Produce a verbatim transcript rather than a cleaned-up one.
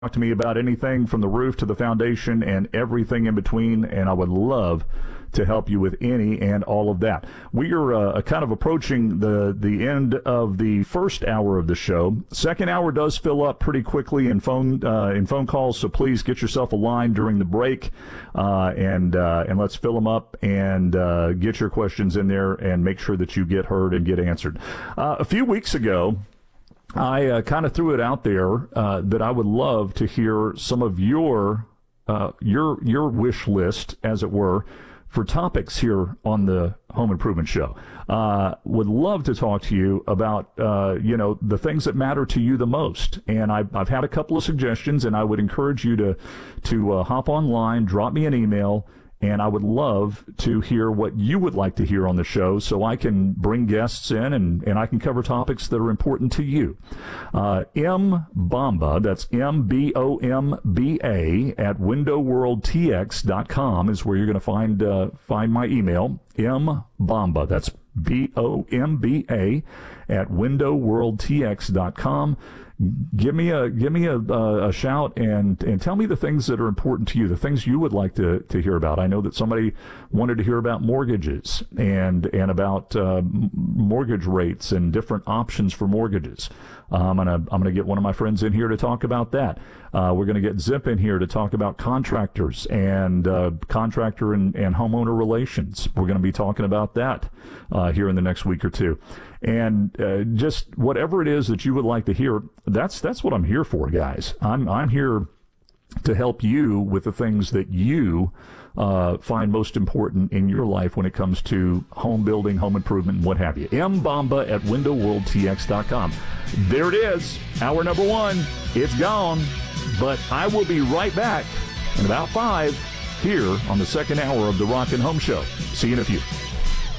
Talk to me about anything from the roof to the foundation and everything in between, and I would love to help you with any and all of that. We are uh, kind of approaching the the end of the first hour of the show. Second hour does fill up pretty quickly in phone uh, in phone calls, so please get yourself a line during the break, uh, and uh, and let's fill them up and uh, get your questions in there and make sure that you get heard and get answered. Uh, a few weeks ago, I uh, kind of threw it out there uh, that I would love to hear some of your uh, your your wish list, as it were, for topics here on the Home Improvement Show. Uh, would love to talk to you about uh, you know the things that matter to you the most. And I've, I've had a couple of suggestions, and I would encourage you to to uh, hop online, drop me an email. And I would love to hear what you would like to hear on the show so I can bring guests in and, and I can cover topics that are important to you. Uh, M Bomba, that's M B O M B A, at window world t x dot com is where you're going to find uh, find my email. M Bomba, that's B O M B A, at window world t x dot com. Give me a give me a, a, a shout and and tell me the things that are important to you, the things you would like to, to hear about. I know that somebody wanted to hear about mortgages and and about uh, mortgage rates and different options for mortgages. Uh, I'm gonna I'm gonna get one of my friends in here to talk about that. Uh, we're gonna get Zip in here to talk about contractors and uh, contractor and, and homeowner relations. We're gonna be talking about that uh, here in the next week or two. And uh, just whatever it is that you would like to hear, that's that's what I'm here for, guys. I'm I'm here to help you with the things that you uh, find most important in your life when it comes to home building, home improvement, and what have you. M Bomba at window world t x dot com. There it is, hour number one. It's gone, but I will be right back in about five here on the second hour of the Rock and Home Show. See you in a few.